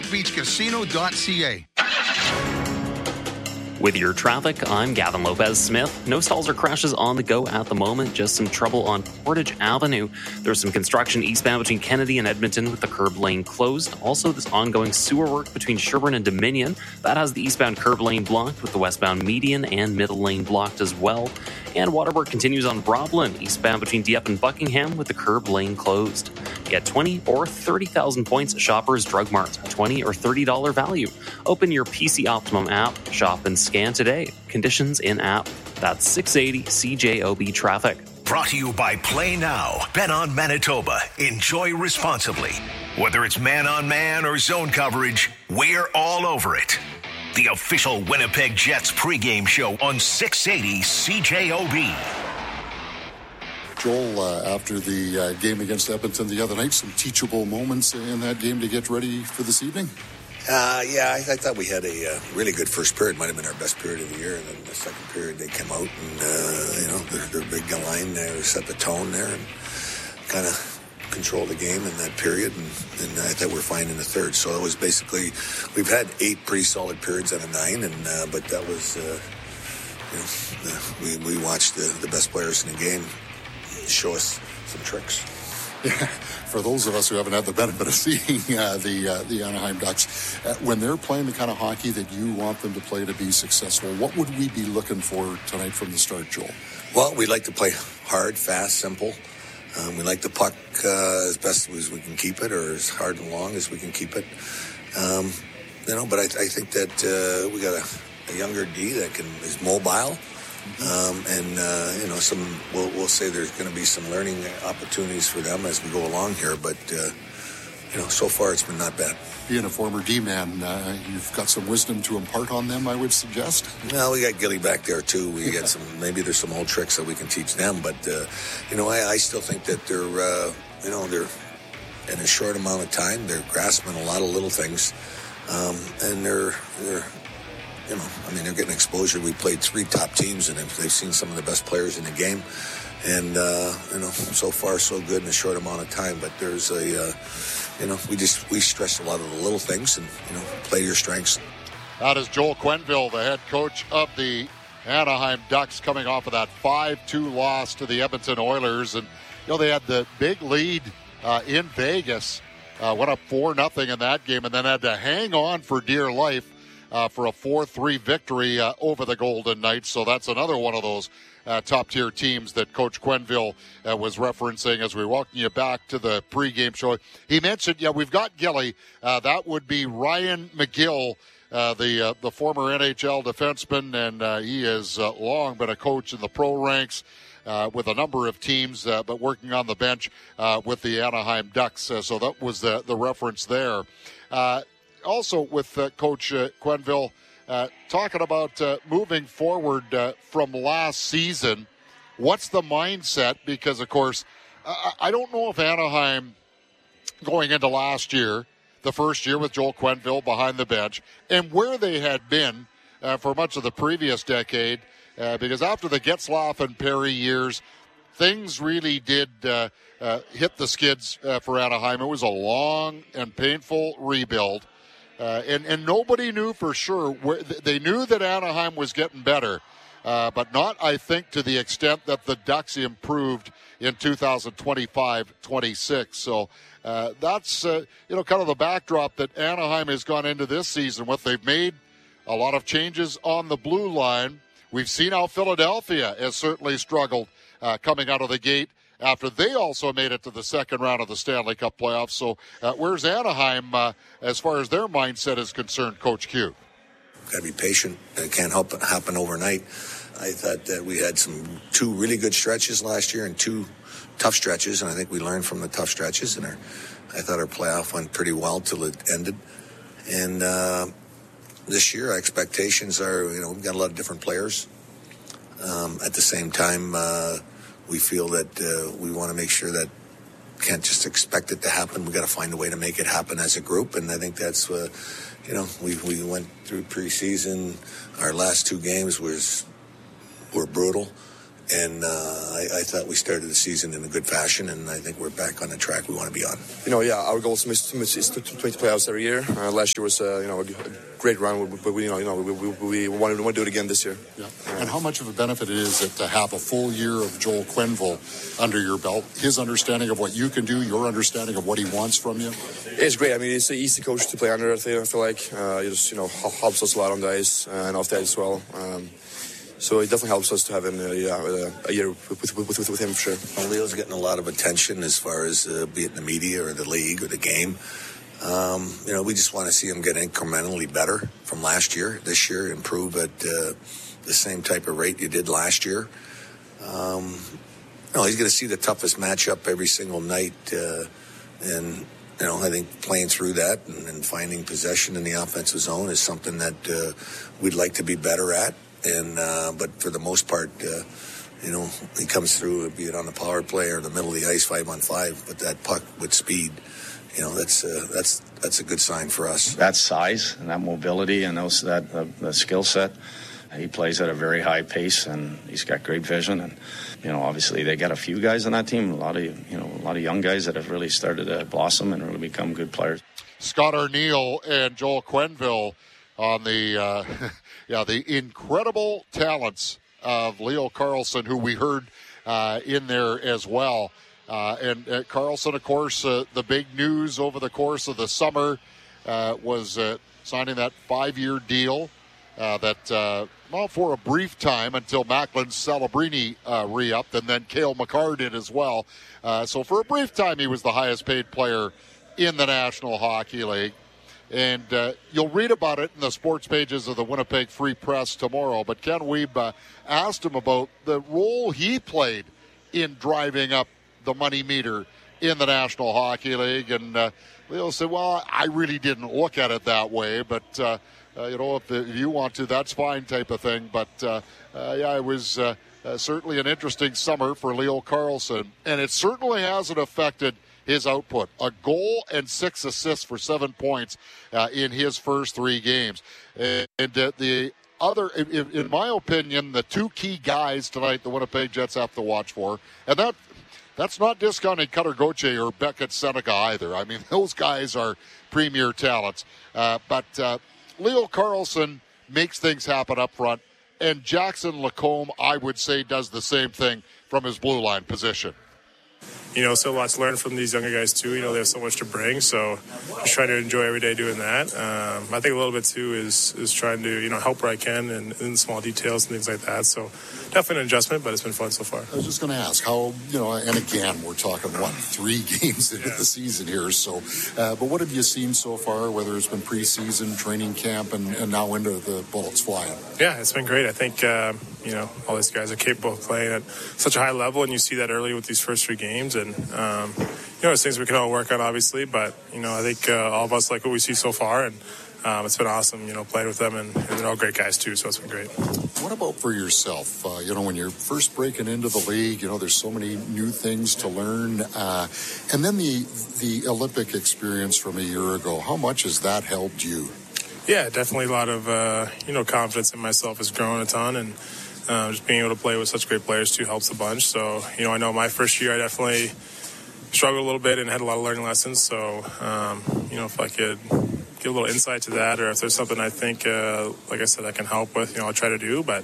southbeachcasino.ca. With your traffic, I'm Gavin Lopez-Smith. No stalls or crashes on the go at the moment, just some trouble on Portage Avenue. There's some construction eastbound between Kennedy and Edmonton with the curb lane closed. Also, this ongoing sewer work between Sherbourne and Dominion. That has the eastbound curb lane blocked with the westbound median and middle lane blocked as well. And water work continues on Roblin, eastbound between Dieppe and Buckingham with the curb lane closed. Get 20 or 30,000 points at Shoppers Drug Mart, a $20 or $30 value. Open your PC Optimum app, shop and scan today. Conditions in app. That's 680 CJOB traffic. Brought to you by Play Now. Bet on Manitoba. Enjoy responsibly. Whether it's man-on-man or zone coverage, we're all over it. The official Winnipeg Jets pregame show on 680 CJOB. Joel, after the game against Edmonton the other night, some teachable moments in that game to get ready for this evening? I thought we had a really good first period. Might have been our best period of the year. And then the second period, they came out and, their big line there set the tone there and kind of control the game in that period, and I thought we're fine in the third. So it was basically, we've had 8 pretty solid periods out of 9, and but that was, we watched the best players in the game show us some tricks. Yeah, for those of us who haven't had the benefit of seeing the Anaheim Ducks, when they're playing the kind of hockey that you want them to play to be successful, what would we be looking for tonight from the start, Joel? Well, we'd like to play hard, fast, simple. We like the puck as best as we can keep it, or as hard and long as we can keep it. But I think that we got a younger D that is mobile, we'll say there's going to be some learning opportunities for them as we go along here. But so far it's been not bad. Being a former D-man, you've got some wisdom to impart on them, I would suggest. Well, we got Gilly back there too. We got maybe there's some old tricks that we can teach them. But I still think that they're in a short amount of time, they're grasping a lot of little things, and they're getting exposure. We played 3 top teams, and they've seen some of the best players in the game. And, so far so good in a short amount of time. But there's we stress a lot of the little things and, play your strengths. That is Joel Quenneville, the head coach of the Anaheim Ducks, coming off of that 5-2 loss to the Edmonton Oilers. And, they had the big lead in Vegas, went up 4-0 in that game, and then had to hang on for dear life for a 4-3 victory over the Golden Knights. So that's another one of those top-tier teams that Coach Quenneville was referencing as we were walking you back to the pregame show. He mentioned, we've got Gilly. That would be Ryan McGill, the former NHL defenseman, and he has long been a coach in the pro ranks with a number of teams, but working on the bench with the Anaheim Ducks. So that was the reference there. Also with Coach Quenneville, talking about moving forward from last season, what's the mindset? Because, of course, I don't know if Anaheim, going into last year, the first year with Joel Quenneville behind the bench, and where they had been for much of the previous decade, because after the Getzlaf and Perry years, things really did hit the skids for Anaheim. It was a long and painful rebuild. And nobody knew for sure. They knew that Anaheim was getting better, but not, I think, to the extent that the Ducks improved in 2025-26. So that's, kind of the backdrop that Anaheim has gone into this season with. They've made a lot of changes on the blue line. We've seen how Philadelphia has certainly struggled coming out of the gate after they also made it to the second round of the Stanley Cup playoffs. So where's Anaheim as far as their mindset is concerned, Coach Q? Got to be patient. It can't happen overnight. I thought that we had 2 really good stretches last year and 2 tough stretches, and I think we learned from the tough stretches, and I thought our playoff went pretty well till it ended. And this year, our expectations are, we've got a lot of different players. At the same time, we feel that we want to make sure that can't just expect it to happen. We got to find a way to make it happen as a group, and I think that's we went through preseason. Our last 2 games were brutal, And I thought we started the season in a good fashion, and I think we're back on the track we want to be on. Our goal is to make the playoffs every year. Last year was, a great run, but we want to do it again this year. Yeah. And how much of a benefit is it to have a full year of Joel Quenneville under your belt? His understanding of what you can do, your understanding of what he wants from you? It's great. I mean, it's an easy coach to play under, I feel like. He just, helps us a lot on the ice and off the ice as well. So it definitely helps us to have a year with him for sure. Well, Leo's getting a lot of attention as far as be it in the media or the league or the game. We just want to see him get incrementally better from last year. This year, improve at the same type of rate you did last year. He's going to see the toughest matchup every single night, and I think playing through that and finding possession in the offensive zone is something that we'd like to be better at. But for the most part, he comes through, be it on the power play or the middle of the ice, 5-on-5, with that puck with speed. That's a good sign for us. That size and that mobility and the skill set. He plays at a very high pace, and he's got great vision. And obviously they got a few guys on that team, a lot of young guys that have really started to blossom and really become good players. Scott Arniel and Joel Quenneville on the the incredible talents of Leo Carlsson, who we heard in there as well. And Carlsson, of course, the big news over the course of the summer was signing that 5-year deal for a brief time until Macklin Celebrini re-upped, and then Cale Makar did as well. So for a brief time, he was the highest paid player in the National Hockey League. And you'll read about it in the sports pages of the Winnipeg Free Press tomorrow. But Ken Wiebe asked him about the role he played in driving up the money meter in the National Hockey League. And Leo said, well, I really didn't look at it that way. But, if you want to, that's fine type of thing. But, it was certainly an interesting summer for Leo Carlsson. And it certainly hasn't affected his output. A goal and 6 assists for 7 points in his first 3 games. And the other, in my opinion, the 2 key guys tonight the Winnipeg Jets have to watch for, and that's not discounting Cutter Gauthier or Beckett Seneca either. I mean, those guys are premier talents. But Leo Carlsson makes things happen up front, and Jackson Lacombe, I would say, does the same thing from his blue line position. So lots to learn from these younger guys too. They have so much to bring. So just trying to enjoy every day doing that. I think a little bit too is trying to, help where I can and in small details and things like that. So definitely an adjustment, but it's been fun so far. I was just going to ask how, and again, we're talking 3 games into the season here. So, but what have you seen so far, whether it's been preseason, training camp, and now into the bullets flying? Yeah, it's been great. I think, all these guys are capable of playing at such a high level, and you see that early with these first 3 games. And, there's things we can all work on, obviously, but, I think all of us like what we see so far, and it's been awesome, playing with them, and they're all great guys, too, so it's been great. What about for yourself? When you're first breaking into the league, there's so many new things to learn. And then the Olympic experience from a year ago, how much has that helped you? Yeah, definitely a lot of, confidence in myself has grown a ton, and just being able to play with such great players, too, helps a bunch. So, I know my first year I definitely struggled a little bit and had a lot of learning lessons. So, if I could get a little insight to that, or if there's something I think, like I said, I can help with, I'll try to do. But,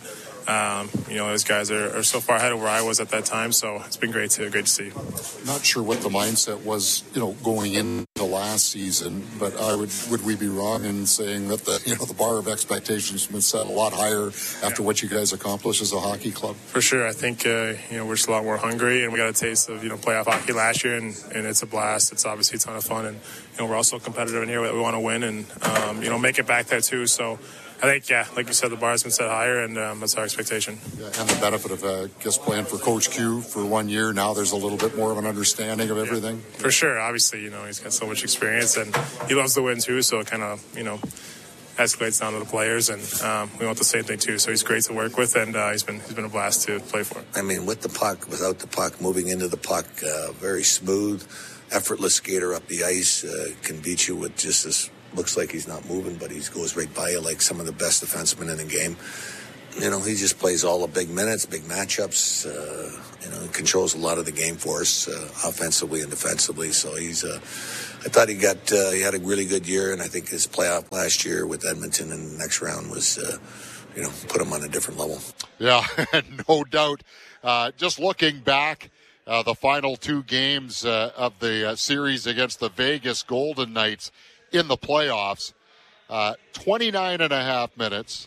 those guys are so far ahead of where I was at that time. So it's been great to see. Not sure what the mindset was, going into last season, but would we be wrong in saying that the bar of expectations has been set a lot higher after what you guys accomplished as a hockey club? For sure. I think, we're just a lot more hungry, and we got a taste of, playoff hockey last year, and it's a blast. It's obviously a ton of fun, and, we're also competitive in here. We want to win and, make it back there too. So I think, like you said, the bar has been set higher, and that's our expectation. Yeah, and the benefit of, playing for Coach Q for 1 year, now there's a little bit more of an understanding of everything. For sure. Obviously, he's got so much experience, and he loves to win too, so it kind of, escalates down to the players, and we want the same thing too. So he's great to work with, and he's been a blast to play for. I mean, with the puck, without the puck, moving into the puck, very smooth, effortless skater up the ice, can beat you with just this. Looks like he's not moving, but he goes right by you like some of the best defensemen in the game. he just plays all the big minutes, big matchups. He controls a lot of the game for us, offensively and defensively. So I thought he had a really good year, and I think his playoff last year with Edmonton in the next round was, put him on a different level. Yeah, no doubt. Just looking back, the final two games of the series against the Vegas Golden Knights in the playoffs, 29 and a half minutes,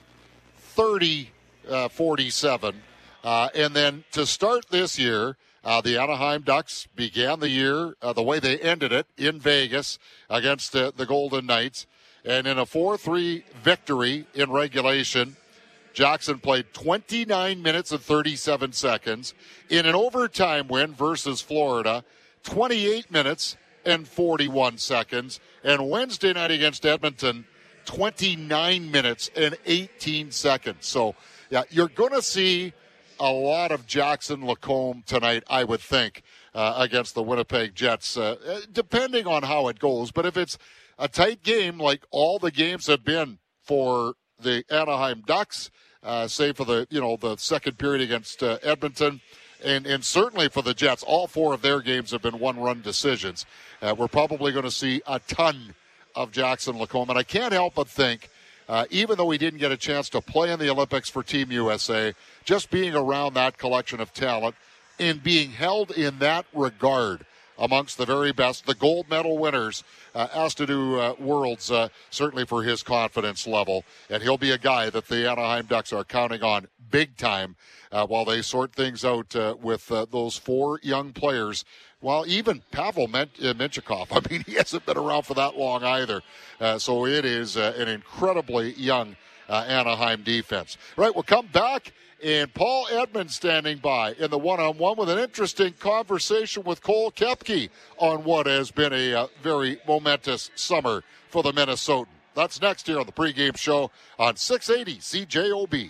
30-47. And then to start this year, the Anaheim Ducks began the year the way they ended it in Vegas against the Golden Knights. And in a 4-3 victory in regulation, Jackson played 29 minutes and 37 seconds. In an overtime win versus Florida, 28 minutes and 41 seconds. And Wednesday night against Edmonton, 29 minutes and 18 seconds. So, yeah, you're going to see a lot of Jackson Lacombe tonight, I would think, against the Winnipeg Jets, depending on how it goes. But if it's a tight game like all the games have been for the Anaheim Ducks, save for the second period against Edmonton, and certainly for the Jets, all four of their games have been one-run decisions. We're probably going to see a ton of Jackson Lacombe. And I can't help but think, even though he didn't get a chance to play in the Olympics for Team USA, just being around that collection of talent and being held in that regard amongst the very best, the gold medal winners, has to do worlds, certainly for his confidence level. And he'll be a guy that the Anaheim Ducks are counting on big time while they sort things out with those four young players. Well, even Pavel Mintyukov, I mean, he hasn't been around for that long either. So it is an incredibly young Anaheim defense. Right, we'll come back. And Paul Edmonds standing by in the one-on-one with an interesting conversation with Cole Koepke on what has been a very momentous summer for the Minnesotan. That's next here on the pregame show on 680 CJOB.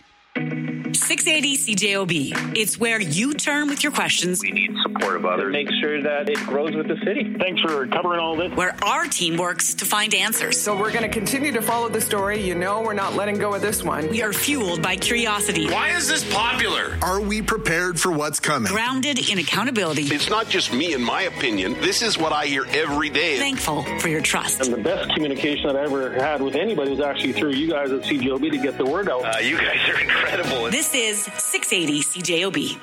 680 CJOB. It's where you turn with your questions. We need support of others. Make sure that it grows with the city. Thanks for covering all this. Where our team works to find answers. So we're going to continue to follow the story. We're not letting go of this one. We are fueled by curiosity. Why is this popular? Are we prepared for what's coming? Grounded in accountability. It's not just me and my opinion. This is what I hear every day. Thankful for your trust. And the best communication that I ever had with anybody was actually through you guys at CJOB to get the word out. You guys are incredible. This is 680 CJOB.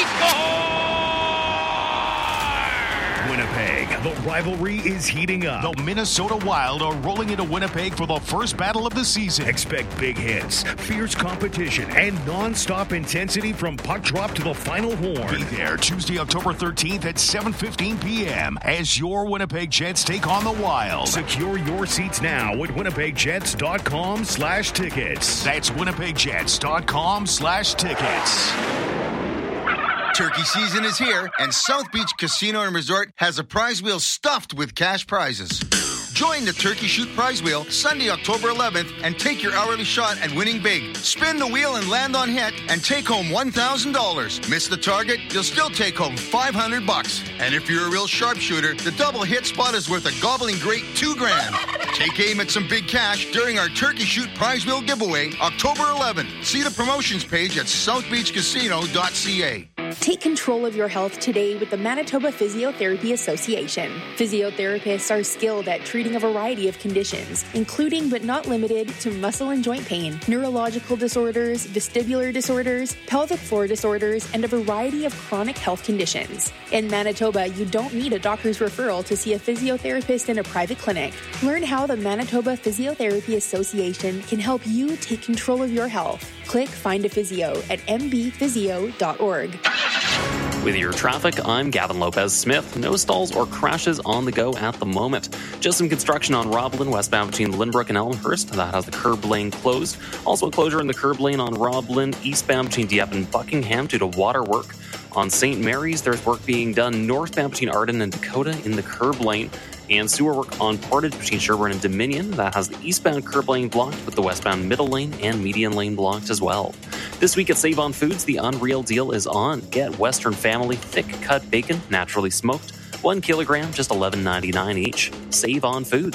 Winnipeg, the rivalry is heating up. The Minnesota Wild are rolling into Winnipeg for the first battle of the season. Expect big hits, fierce competition, and non-stop intensity from puck drop to the final horn. Be there Tuesday, October 13th at 7:15 p.m. as your Winnipeg Jets take on the Wild. Secure your seats now at winnipegjets.com/tickets. That's winnipegjets.com/tickets. Turkey season is here, and South Beach Casino and Resort has a prize wheel stuffed with cash prizes. Join the Turkey Shoot Prize Wheel Sunday, October 11th, and take your hourly shot at winning big. Spin the wheel and land on hit, and take home $1,000. Miss the target, you'll still take home $500. And if you're a real sharpshooter, the double hit spot is worth a gobbling great $2,000. Take aim at some big cash during our Turkey Shoot Prize Wheel giveaway, October 11th. See the promotions page at southbeachcasino.ca. Take control of your health today with the Manitoba Physiotherapy Association. Physiotherapists are skilled at treating a variety of conditions, including but not limited to muscle and joint pain, neurological disorders, vestibular disorders, pelvic floor disorders, and a variety of chronic health conditions. In Manitoba, you don't need a doctor's referral to see a physiotherapist in a private clinic. Learn how the Manitoba Physiotherapy Association can help you take control of your health. Click Find a Physio at mbphysio.org. With your traffic, I'm Gavin Lopez-Smith. No stalls or crashes on the go at the moment. Just some construction on Roblin, westbound between Lynbrook and Elmhurst. That has the curb lane closed. Also a closure in the curb lane on Roblin, eastbound between Dieppe and Buckingham due to water work. On St. Mary's, there's work being done northbound between Arden and Dakota in the curb lane. And sewer work on Portage between Sherbourne and Dominion. That has the eastbound curb lane blocked with the westbound middle lane and median lane blocked as well. This week at Save On Foods, the Unreal Deal is on. Get Western Family thick-cut bacon, naturally smoked. 1 kilogram, just $11.99 each. Save On Foods.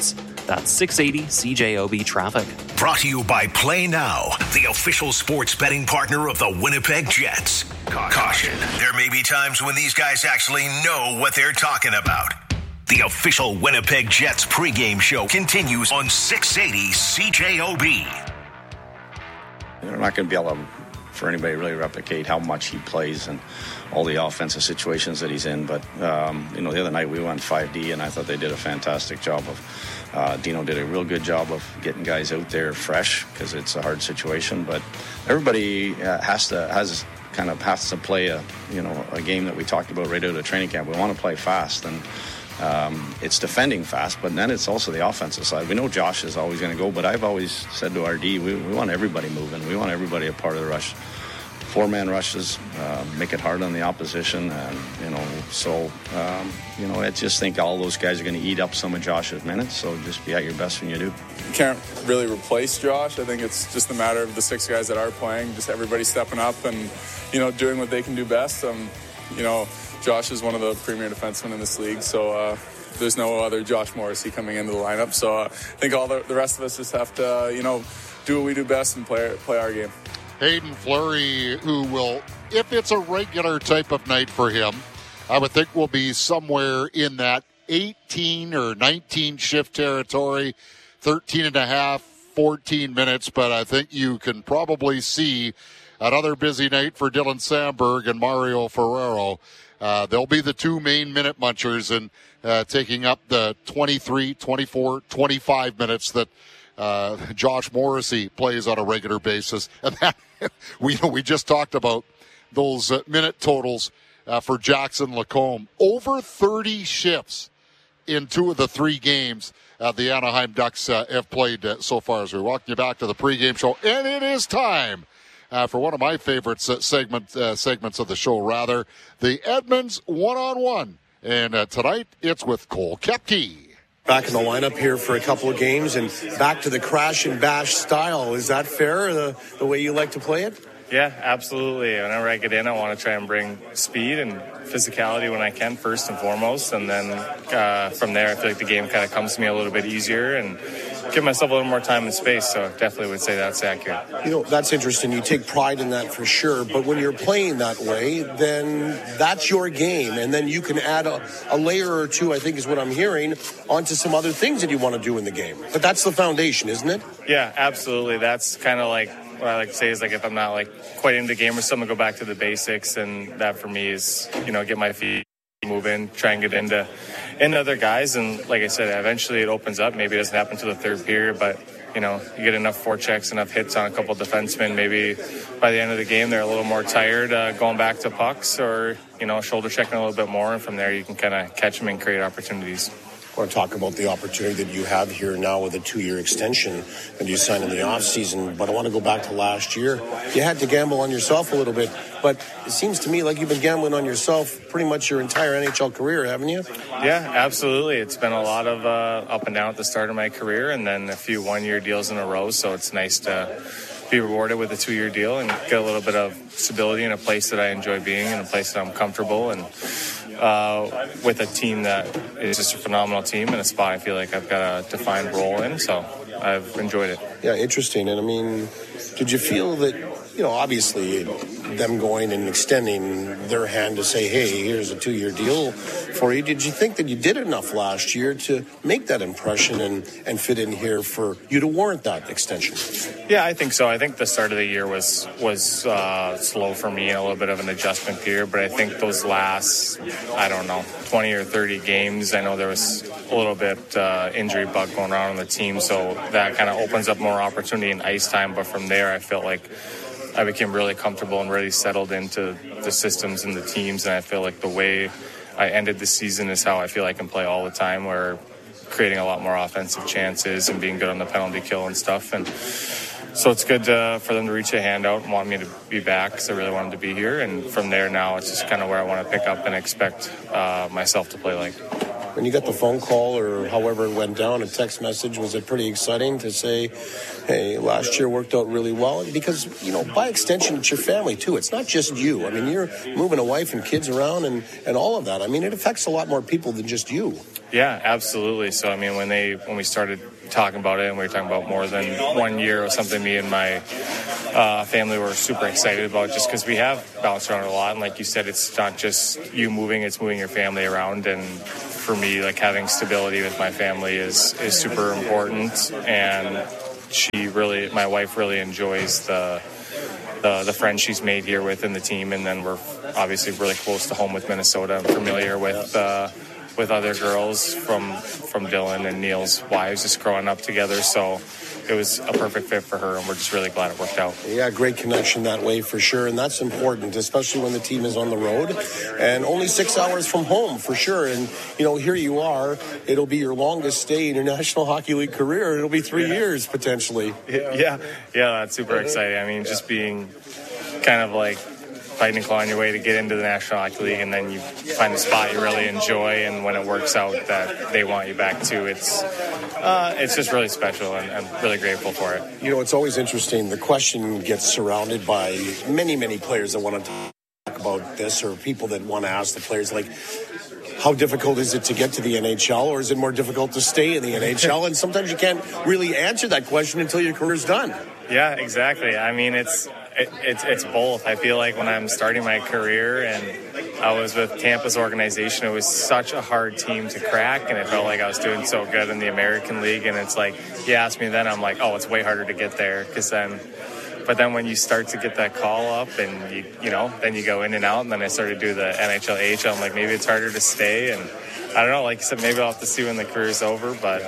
That's 680 CJOB traffic. Brought to you by Play Now, the official sports betting partner of the Winnipeg Jets. Caution. There may be times when these guys actually know what they're talking about. The official Winnipeg Jets pregame show continues on 680 CJOB. They're not going to be able to, for anybody to really replicate how much he plays and all the offensive situations that he's in. But, the other night we went 5D, and I thought they did a fantastic job of Dino did a real good job of getting guys out there fresh because it's a hard situation. But everybody has to play a game that we talked about right out of training camp. We want to play fast, and it's defending fast, but then it's also the offensive side. We know Josh is always going to go, but I've always said to RD, we want everybody moving. We want everybody a part of the rush. 4-man rushes make it hard on the opposition, and I just think all those guys are going to eat up some of Josh's minutes. So just be at your best when you do. You can't really replace Josh. I think it's just a matter of the 6 guys that are playing, just everybody stepping up and doing what they can do best. Josh is one of the premier defensemen in this league, so there's no other Josh Morrissey coming into the lineup. So I think all the rest of us just have to do what we do best and play our game. Hayden Fleury, who will, if it's a regular type of night for him, I would think will be somewhere in that 18 or 19 shift territory, 13 and a half, 14 minutes. But I think you can probably see another busy night for Dylan Sandberg and Mario Ferraro. They'll be the 2 main minute munchers and taking up the 23, 24, 25 minutes that Josh Morrissey plays on a regular basis. And that, we just talked about those minute totals for Jackson Lacombe. Over 30 shifts in 2 of the 3 games the Anaheim Ducks have played so far. As we're walking you back to the pregame show, and it is time for one of my favorite segments of the show, rather, the Edmonds One-on-One. And tonight, it's with Cole Koepke. Back in the lineup here for a couple of games and back to the crash and bash style. Is that fair, the way you like to play it? Yeah, absolutely. Whenever I get in, I want to try and bring speed and physicality when I can, first and foremost. And then from there, I feel like the game kind of comes to me a little bit easier and give myself a little more time and space. So definitely would say that's accurate. That's interesting. You take pride in that for sure. But when you're playing that way, then that's your game. And then you can add a layer or two, I think is what I'm hearing, onto some other things that you want to do in the game. But that's the foundation, isn't it? Yeah, absolutely. That's kind of like what I like to say is, like, if I'm not quite into the game or something, go back to the basics. And that for me is, get my feet moving, try and get into other guys. And like I said, eventually it opens up. Maybe it doesn't happen to the third period, but you get enough forechecks, enough hits on a couple of defensemen. Maybe by the end of the game, they're a little more tired going back to pucks or, shoulder checking a little bit more. And from there, you can kind of catch them and create opportunities. I want to talk about the opportunity that you have here now with a 2-year extension that you signed in the offseason. But I want to go back to last year. You had to gamble on yourself a little bit, but it seems to me like you've been gambling on yourself pretty much your entire NHL career, haven't you? Yeah, absolutely. It's been a lot of up and down at the start of my career and then a few 1-year deals in a row. So it's nice to be rewarded with a 2-year deal and get a little bit of stability in a place that I enjoy being, in a place that I'm comfortable, and with a team that is just a phenomenal team and a spot I feel like I've got a defined role in. So I've enjoyed it. Yeah, interesting. And I mean, did you feel that, obviously them going and extending their hand to say, hey, here's a 2-year deal for you. Did you think that you did enough last year to make that impression and fit in here for you to warrant that extension? Yeah, I think so. I think the start of the year was slow for me and a little bit of an adjustment period. But I think those last, 20 or 30 games, I know there was a little bit injury bug going around on the team. So that kind of opens up more opportunity in ice time. But from there, I felt like I became really comfortable and really settled into the systems and the teams. And I feel like the way I ended the season is how I feel I can play all the time, where creating a lot more offensive chances and being good on the penalty kill and stuff. And so it's good for them to reach a hand out and want me to be back because I really wanted to be here. And from there now, it's just kind of where I want to pick up and expect myself to play like. When you got the phone call or however it went down, a text message, was it pretty exciting to say, hey, last year worked out really well? Because, by extension, it's your family, too. It's not just you. I mean, you're moving a wife and kids around and all of that. I mean, it affects a lot more people than just you. Yeah, absolutely. So, I mean, when we started talking about it, and we were talking about more than 1 year. It was something me and my family were super excited about, just because we have bounced around a lot. And like you said, it's not just you moving, it's moving your family around. And for me, like, having stability with my family is super important. And my wife really enjoys the friends she's made here within the team. And then we're obviously really close to home with Minnesota. I'm familiar with other girls from Dylan and Neil's wives just growing up together. So it was a perfect fit for her, and we're just really glad it worked out. Yeah, great connection that way for sure, and that's important, especially when the team is on the road and only 6 hours from home for sure. And, here you are. It'll be your longest stay in your National Hockey League career. It'll be 3 years potentially. Yeah, that's super exciting. I mean, just being kind of like fighting and clawing your way to get into the National Hockey League, and then you find a spot you really enjoy, and when it works out that they want you back to, it's just really special, and I'm really grateful for it. It's always interesting. The question gets surrounded by many, many players that want to talk about this, or people that want to ask the players, like, how difficult is it to get to the NHL, or is it more difficult to stay in the NHL? And sometimes you can't really answer that question until your career's done. Yeah, exactly. I mean, it's both. I feel like when I'm starting my career and I was with Tampa's organization, it was such a hard team to crack, and it felt like I was doing so good in the American League. And it's like, you ask me then, I'm like, oh, it's way harder to get there, but then when you start to get that call up and then you go in and out, and then I started to do the NHL AHL, I'm like, maybe it's harder to stay. And I don't know, like you said, maybe I'll have to see when the career's over, but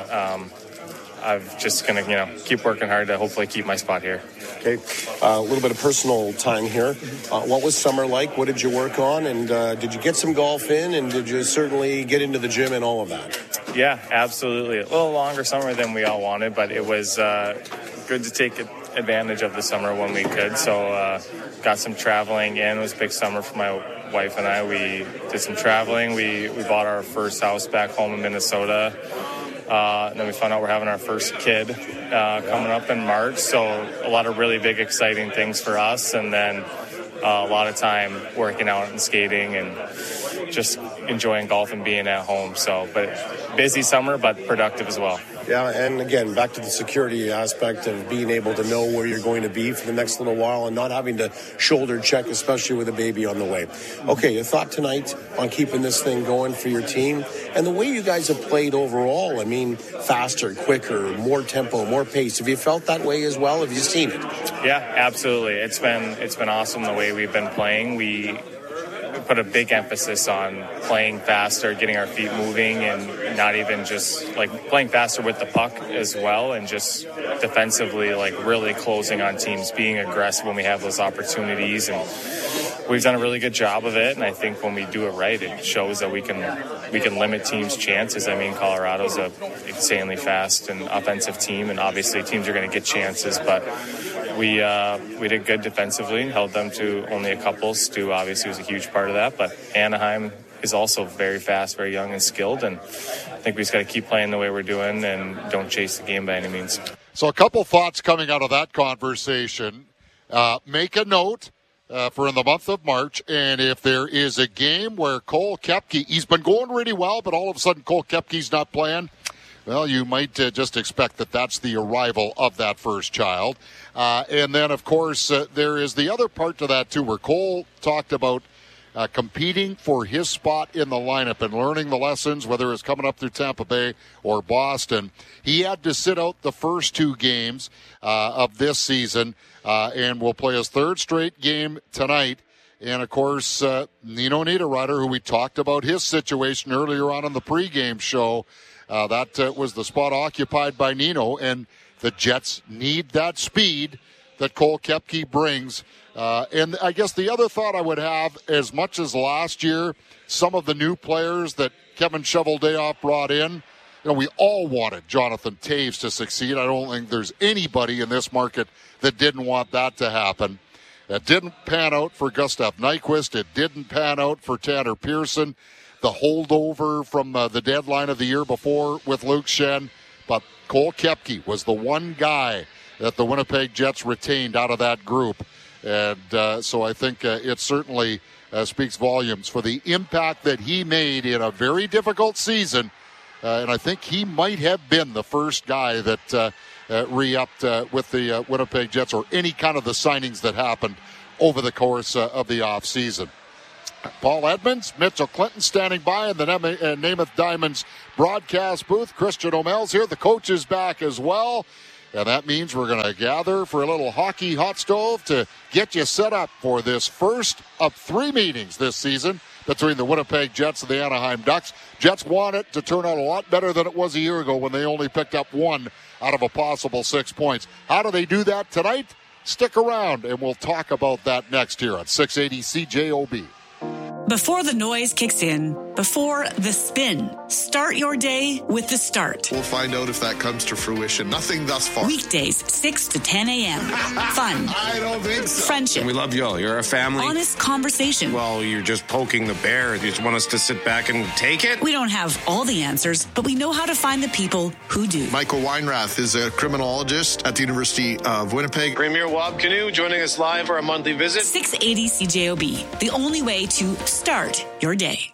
I'm just going to, keep working hard to hopefully keep my spot here. Okay. A little bit of personal time here. What was summer like? What did you work on? And did you get some golf in? And did you certainly get into the gym and all of that? Yeah, absolutely. A little longer summer than we all wanted, but it was good to take advantage of the summer when we could. So got some traveling in. It was a big summer for my wife and I. We did some traveling. We bought our first house back home in Minnesota. And then we found out we're having our first kid coming up in March. So a lot of really big, exciting things for us. And then a lot of time working out and skating and just enjoying golf and being at home. So, but busy summer, but productive as well. Yeah, and again, back to the security aspect of being able to know where you're going to be for the next little while and not having to shoulder check, especially with a baby on the way. Okay, your thought tonight on keeping this thing going for your team and the way you guys have played overall. I mean, faster, quicker, more tempo, more pace. Have you felt that way as well? Have you seen it? Yeah, absolutely. It's been awesome the way we've been playing. We put a big emphasis on playing faster, getting our feet moving, and not even just like playing faster with the puck as well, and just defensively, like really closing on teams, being aggressive when we have those opportunities. And we've done a really good job of it. And I think when we do it right, it shows that we can limit teams' chances. I mean, Colorado's a insanely fast and offensive team, and obviously teams are going to get chances, but we did good defensively, held them to only a couple. Stu obviously was a huge part of that, but Anaheim is also very fast, very young and skilled, and I think we just got to keep playing the way we're doing and don't chase the game by any means. So a couple thoughts coming out of that conversation. Make a note for in the month of March, and if there is a game where Cole Koepke, he's been going really well, but all of a sudden Cole Koepke's not playing, well, you might just expect that that's the arrival of that first child. And then, of course, there is the other part to that, too, where Cole talked about competing for his spot in the lineup and learning the lessons, whether it's coming up through Tampa Bay or Boston. He had to sit out the first two games of this season and will play his third straight game tonight. And, of course, Nino Niederreiter, who we talked about his situation earlier on in the pregame show, that was the spot occupied by Nino, and the Jets need that speed that Cole Koepke brings. And I guess the other thought I would have, as much as last year, some of the new players that Kevin Cheveldayoff brought in, we all wanted Jonathan Toews to succeed. I don't think there's anybody in this market that didn't want that to happen. It didn't pan out for Gustav Nyquist. It didn't pan out for Tanner Pearson. The holdover from the deadline of the year before with Luke Schenn. But Cole Koepke was the one guy that the Winnipeg Jets retained out of that group. And so I think it certainly speaks volumes for the impact that he made in a very difficult season and I think he might have been the first guy that re-upped with the Winnipeg Jets, or any kind of the signings that happened over the course of the offseason. Paul Edmonds, Mitchell Clinton standing by in the Namath Diamonds broadcast booth. Christian O'Mel's here. The coach is back as well. And that means we're going to gather for a little hockey hot stove to get you set up for this first of 3 meetings this season between the Winnipeg Jets and the Anaheim Ducks. Jets want it to turn out a lot better than it was a year ago when they only picked up 1 out of a possible 6 points. How do they do that tonight? Stick around, and we'll talk about that next here on 680 CJOB. Before the noise kicks in, before the spin, start your day with The Start. We'll find out if that comes to fruition. Nothing thus far. Weekdays, 6 to 10 a.m. Fun. I don't think so. Friendship. We love you all. You're a family. Honest conversation. Well, you're just poking the bear. You just want us to sit back and take it? We don't have all the answers, but we know how to find the people who do. Michael Weinrath is a criminologist at the University of Winnipeg. Premier Wab Canoe joining us live for a monthly visit. 680 CJOB, the only way to start your day.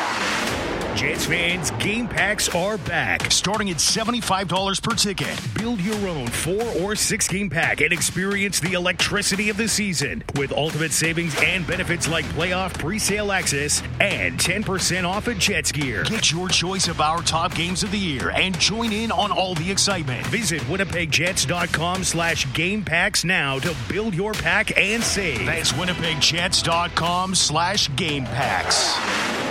Jets fans, game packs are back. Starting at $75 per ticket. Build your own 4 or 6 game pack and experience the electricity of the season with ultimate savings and benefits like playoff pre-sale access and 10% off at Jets gear. Get your choice of our top games of the year and join in on all the excitement. Visit winnipegjets.com/game packs now to build your pack and save. That's winnipegjets.com/game packs.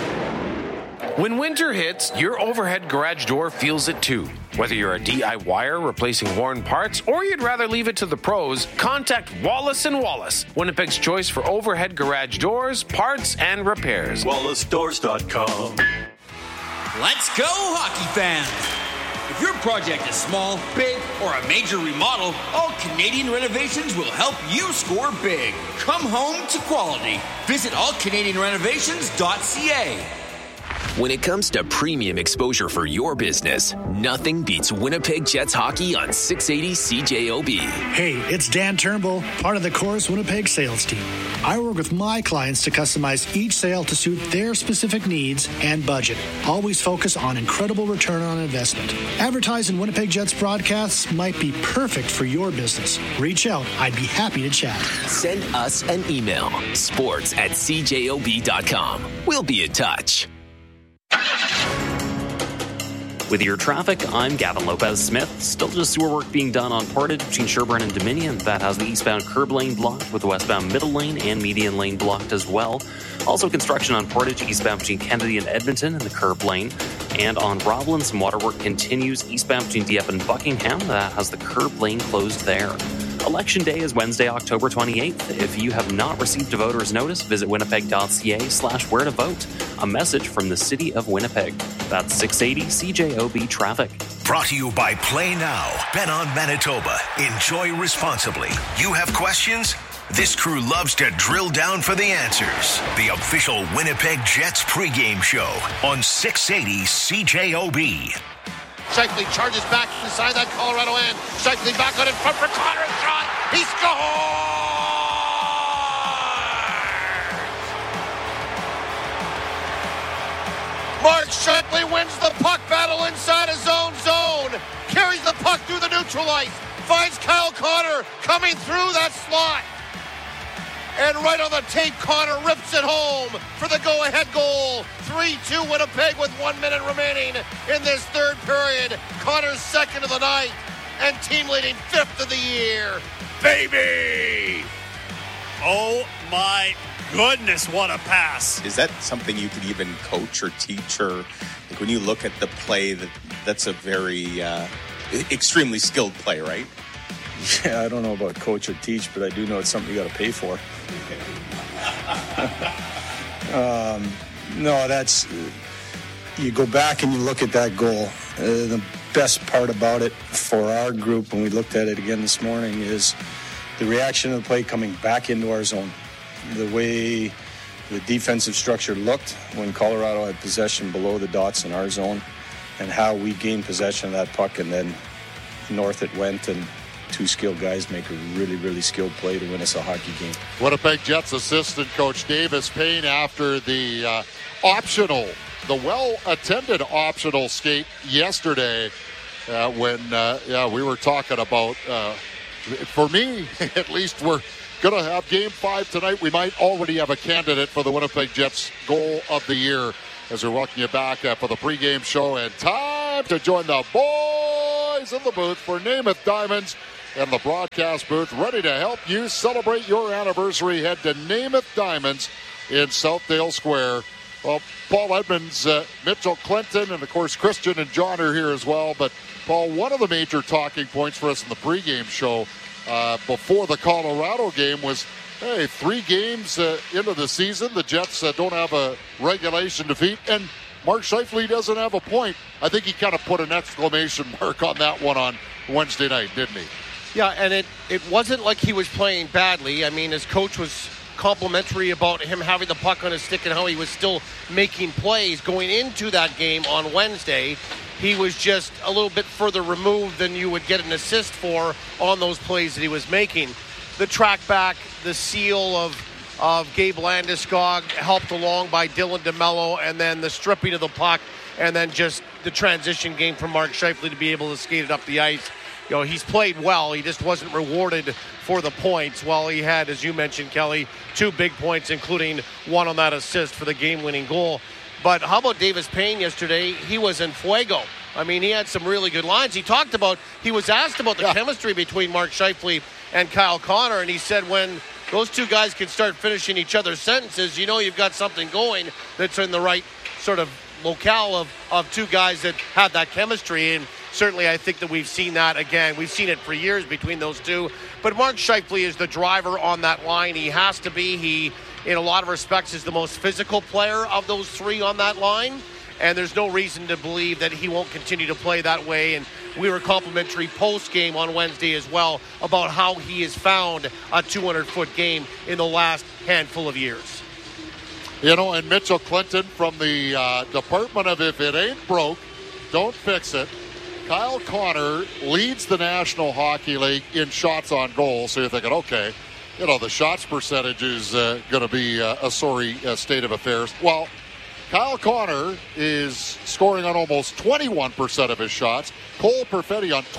When winter hits, your overhead garage door feels it too. Whether you're a DIYer replacing worn parts or you'd rather leave it to the pros, contact Wallace & Wallace, Winnipeg's choice for overhead garage doors, parts, and repairs. WallaceDoors.com. Let's go, hockey fans! If your project is small, big, or a major remodel, All Canadian Renovations will help you score big. Come home to quality. Visit allcanadianrenovations.ca. When it comes to premium exposure for your business, nothing beats Winnipeg Jets hockey on 680 CJOB. Hey, it's Dan Turnbull, part of the Chorus Winnipeg sales team. I work with my clients to customize each sale to suit their specific needs and budget. Always focus on incredible return on investment. Advertising Winnipeg Jets broadcasts might be perfect for your business. Reach out. I'd be happy to chat. Send us an email, sports@cjob.com. We'll be in touch. With your traffic, I'm Gavin Lopez-Smith. Still just sewer work being done on Portage between Sherbourne and Dominion. That has the eastbound curb lane blocked, with the westbound middle lane and median lane blocked as well. Also construction on Portage eastbound between Kennedy and Edmonton in the curb lane. And on Roblin, some water work continues eastbound between Dieppe and Buckingham. That has the curb lane closed there. Election Day is Wednesday, October 28th. If you have not received a voter's notice, visit winnipeg.ca/where to vote. A message from the City of Winnipeg. That's 680 CJOB Traffic. Brought to you by Play Now. Bet on Manitoba. Enjoy responsibly. You have questions? This crew loves to drill down for the answers. The official Winnipeg Jets pregame show on 680 CJOB. Shifley charges back inside that Colorado end. Shifley back on in front for Connor. Shot. He scores! Mark Shifley wins the puck battle inside his own zone. Carries the puck through the neutral ice. Finds Kyle Connor coming through that slot. And right on the tape, Connor rips it home for the go-ahead goal. 3-2 Winnipeg with 1 minute remaining in this third period. Connor's second of the night and team leading 5th of the year. Baby! Oh my goodness, what a pass. Is that something you could even coach or teach? Or like when you look at the play, that's a very extremely skilled play, right? Yeah, I don't know about coach or teach, but I do know it's something you got to pay for. No, that's, you go back and you look at that goal. The best part about it for our group, when we looked at it again this morning, is the reaction of the play coming back into our zone. The way the defensive structure looked when Colorado had possession below the dots in our zone, and how we gained possession of that puck, and then north it went, and 2 skilled guys make a really, really skilled play to win us a hockey game. Winnipeg Jets assistant coach Davis Payne, after the optional the well-attended optional skate yesterday when we were talking about, for me, at least we're going to have Game 5 tonight. We might already have a candidate for the Winnipeg Jets goal of the year as we welcome you back for the pregame show. And time to join the boys in the booth for Namath Diamonds and the broadcast booth, ready to help you celebrate your anniversary. Head to Namath Diamonds in Southdale Square. Well, Paul Edmonds, Mitchell Clinton, and of course Christian and John are here as well. But Paul, one of the major talking points for us in the pregame show before the Colorado game was, hey, 3 games into the season, the Jets don't have a regulation defeat, and Mark Scheifele doesn't have a point. I think he kind of put an exclamation mark on that one on Wednesday night, didn't he? Yeah, and it wasn't like he was playing badly. I mean, his coach was complimentary about him having the puck on his stick and how he was still making plays going into that game on Wednesday. He was just a little bit further removed than you would get an assist for on those plays that he was making. The track back, the seal of Gabe Landeskog helped along by Dylan DeMello, and then the stripping of the puck, and then just the transition game from Mark Scheifele to be able to skate it up the ice. You know, he's played well. He just wasn't rewarded for the points. While he had, as you mentioned, Kelly, 2 big points, including one on that assist for the game-winning goal. But how about Davis Payne yesterday? He was in fuego. I mean, he had some really good lines. He was asked about the chemistry between Mark Scheifele and Kyle Connor, and he said when those 2 guys can start finishing each other's sentences, you know you've got something going that's in the right sort of locale of 2 guys that have that chemistry. And certainly I think that we've seen that again. We've seen it for years between those 2. But Mark Scheifele is the driver on that line. He has to be. He, in a lot of respects, is the most physical player of those 3 on that line. And there's no reason to believe that he won't continue to play that way. And we were complimentary post-game on Wednesday as well about how he has found a 200-foot game in the last handful of years. You know, and Mitchell Clinton from the Department of If It Ain't Broke, Don't Fix It. Kyle Connor leads the National Hockey League in shots on goal. So you're thinking, okay, you know, the shots percentage is going to be a sorry state of affairs. Well, Kyle Connor is scoring on almost 21% of his shots. Cole Perfetti on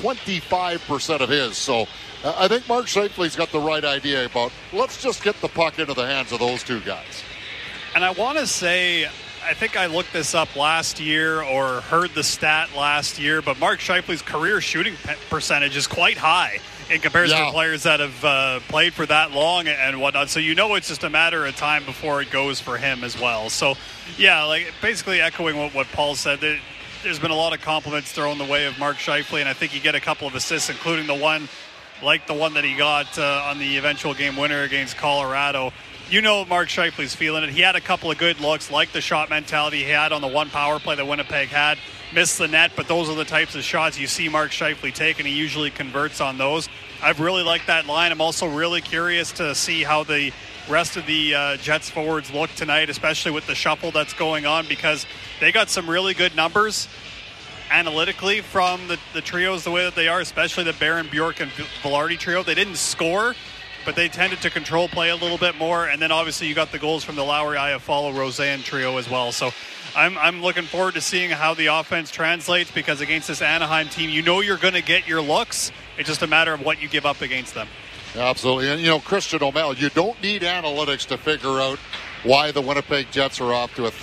25% of his. So I think Mark Scheifele's got the right idea about let's just get the puck into the hands of those 2 guys. And I want to say, I think I looked this up last year or heard the stat last year, but Mark Scheifele's career shooting percentage is quite high in comparison to players that have played for that long and whatnot. So you know it's just a matter of time before it goes for him as well. So, yeah, like basically echoing what Paul said, there's been a lot of compliments thrown the way of Mark Scheifele, and I think you get a couple of assists, including the one that he got on the eventual game winner against Colorado. You know Mark Scheifele's feeling it. He had a couple of good looks, like the shot mentality he had on the 1 power play that Winnipeg had. Missed the net, but those are the types of shots you see Mark Scheifele take, and he usually converts on those. I've really liked that line. I'm also really curious to see how the rest of the Jets forwards look tonight, especially with the shuffle that's going on, because they got some really good numbers analytically from the trios the way that they are, especially the Barron, Bjork, and Velarde trio. They didn't score, but they tended to control play a little bit more. And then obviously you got the goals from the Lowry, Iafallo, Roseanne trio as well. So I'm looking forward to seeing how the offense translates, because against this Anaheim team, you know you're going to get your looks. It's just a matter of what you give up against them. Absolutely. And, you know, Christian O'Malley, you don't need analytics to figure out why the Winnipeg Jets are off to a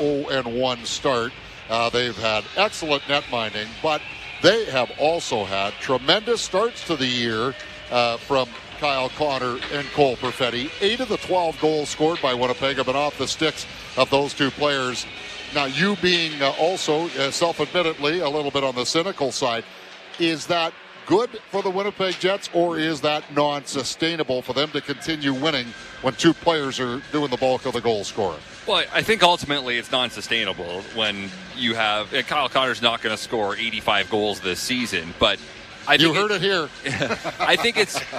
3-0-1 start. They've had excellent net minding, but they have also had tremendous starts to the year from Kyle Connor and Cole Perfetti. 8 of the 12 goals scored by Winnipeg have been off the sticks of those 2 players. Now, you being also self-admittedly a little bit on the cynical side, is that good for the Winnipeg Jets, or is that non-sustainable for them to continue winning when 2 players are doing the bulk of the goal scoring? Well, I think ultimately it's non-sustainable when you have Kyle Connor's not going to score 85 goals this season, but you heard it here. I think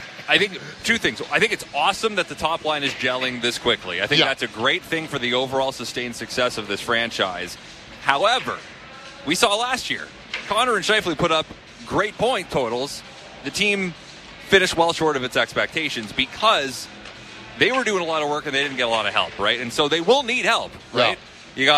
2 things. I think it's awesome that the top line is gelling this quickly. I think that's a great thing for the overall sustained success of this franchise. However, we saw last year, Connor and Scheifele put up great point totals. The team finished well short of its expectations because they were doing a lot of work and they didn't get a lot of help, right? And so they will need help, right? Yeah. You got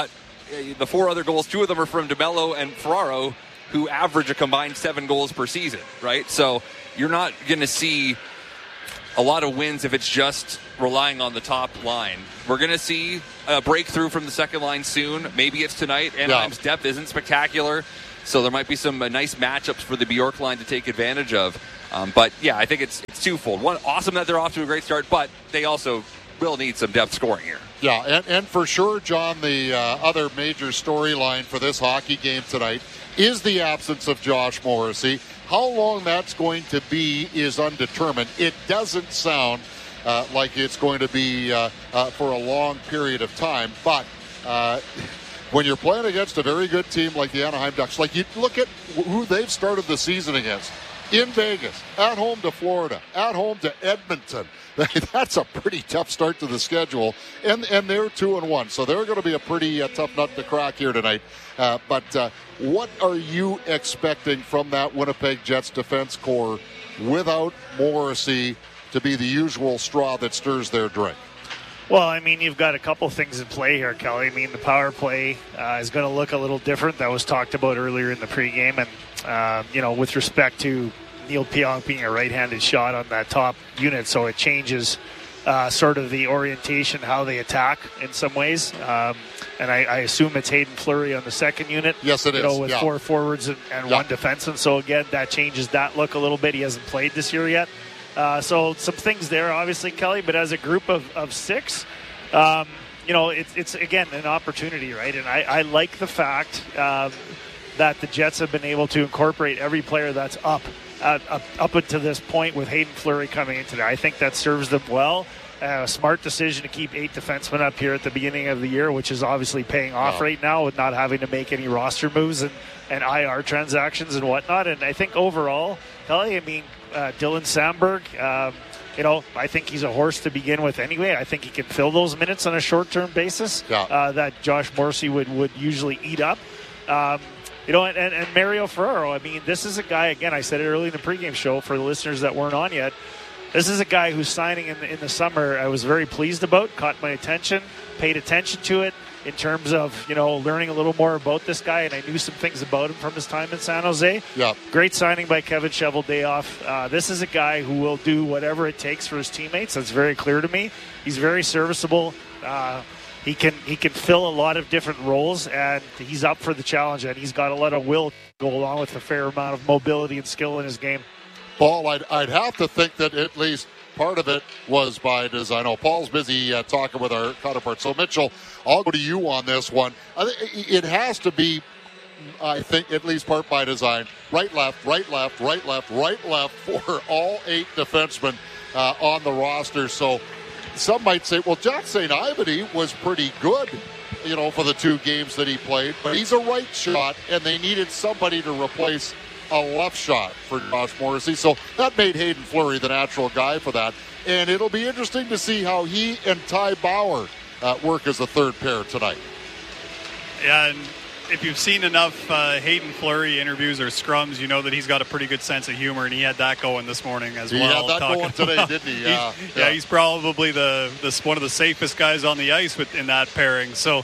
the 4 other goals, 2 of them are from DeMello and Ferraro, who average a combined 7 goals per season, right? So you're not going to see a lot of wins if it's just relying on the top line. We're going to see a breakthrough from the second line soon. Maybe it's tonight. Anaheim's depth isn't spectacular, so there might be some nice matchups for the Bjork line to take advantage of. But, yeah, I think it's twofold. One, awesome that they're off to a great start, but they also will need some depth scoring here. Yeah, and for sure, John, the other major storyline for this hockey game tonight is the absence of Josh Morrissey. How long that's going to be is undetermined. It doesn't sound like it's going to be for a long period of time, but when you're playing against a very good team like the Anaheim Ducks, like you look at who they've started the season against. In Vegas, at home to Florida, at home to Edmonton. That's a pretty tough start to the schedule, and they're 2-1, so they're going to be a pretty tough nut to crack here tonight. But what are you expecting from that Winnipeg Jets defense core without Morrissey to be the usual straw that stirs their drink? Well, I mean, you've got a couple things in play here, Kelly. I mean, the power play is going to look a little different. That was talked about earlier in the pregame. And, with respect to Neil Pionk being a right-handed shot on that top unit, so it changes sort of the orientation, how they attack in some ways. And I assume it's Hayden Fleury on the second unit. Yes, it is. With 4 forwards and 1 defenseman. So, again, that changes that look a little bit. He hasn't played this year yet. So some things there, obviously, Kelly, but as a group of 6, it's again, an opportunity, right? And I like the fact that the Jets have been able to incorporate every player that's up until this point with Hayden Fleury coming in today. I think that serves them well. A smart decision to keep 8 defensemen up here at the beginning of the year, which is obviously paying off right now with not having to make any roster moves and IR transactions and whatnot. And I think overall, Kelly, I mean, Dylan Samberg, I think he's a horse to begin with anyway. I think he can fill those minutes on a short-term basis that Josh Morrissey would usually eat up. And Mario Ferraro, I mean, this is a guy, again, I said it early in the pregame show for the listeners that weren't on yet. This is a guy who's signing in the summer I was very pleased about, caught my attention, paid attention to it in terms of, learning a little more about this guy, and I knew some things about him from his time in San Jose. Yeah. Great signing by Kevin Cheveldayoff. This is a guy who will do whatever it takes for his teammates. That's very clear to me. He's very serviceable. He can fill a lot of different roles, and he's up for the challenge, and he's got a lot of will to go along with a fair amount of mobility and skill in his game. Paul, I'd have to think that at least part of it was by design. I know Paul's busy talking with our counterpart. So, Mitchell, I'll go to you on this one. I think it has to be, I think, at least part by design. Right, left, right, left, right, left, right, left for all 8 defensemen on the roster. So some might say, well, Jack St. Ivany was pretty good, for the 2 games that he played. But he's a right shot, and they needed somebody to replace a left shot for Josh Morrissey. So that made Hayden Fleury the natural guy for that. And it'll be interesting to see how he and Ty Bauer work as a third pair tonight. Yeah, and if you've seen enough Hayden Fleury interviews or scrums, you know that he's got a pretty good sense of humor, and he had that going this morning as well. He had that going today, didn't he? Yeah, he's probably one of the safest guys on the ice in that pairing. So,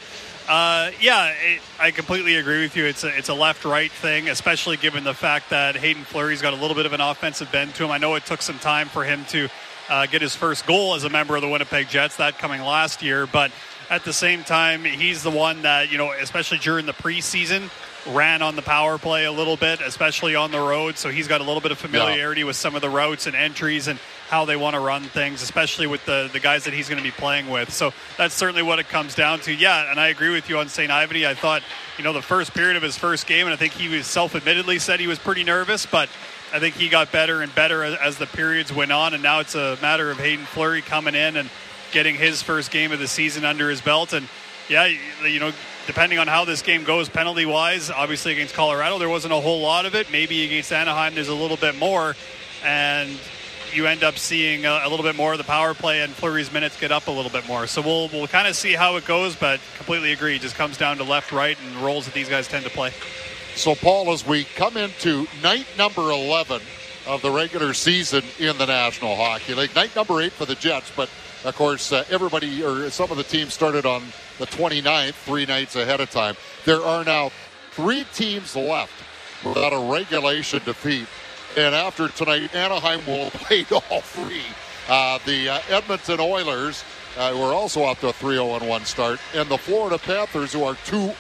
I completely agree with you. It's a left-right thing, especially given the fact that Hayden Fleury's got a little bit of an offensive bend to him. I know it took some time for him to get his first goal as a member of the Winnipeg Jets, that coming last year, but at the same time, he's the one that, especially during the preseason, ran on the power play a little bit, especially on the road. So he's got a little bit of familiarity with some of the routes and entries and how they want to run things, especially with the guys that he's going to be playing with. So that's certainly what it comes down to. Yeah, and I agree with you on St. Ivany. I thought, the first period of his first game, and I think he was self-admittedly said he was pretty nervous, but I think he got better and better as the periods went on, and now it's a matter of Hayden Fleury coming in and getting his first game of the season under his belt. And depending on how this game goes penalty-wise, obviously against Colorado there wasn't a whole lot of it. Maybe against Anaheim there's a little bit more, and you end up seeing a little bit more of the power play and Fleury's minutes get up a little bit more. So we'll kind of see how it goes, but completely agree. It just comes down to left, right, and roles that these guys tend to play. So, Paul, as we come into night number 11 of the regular season in the National Hockey League. Night number 8 for the Jets, but of course everybody or some of the teams started on the 29th, 3 nights ahead of time. There are now 3 teams left without a regulation defeat, and after tonight, Anaheim will play all 3. The Edmonton Oilers, who are also off to a 3-0-1 start, and the Florida Panthers, who are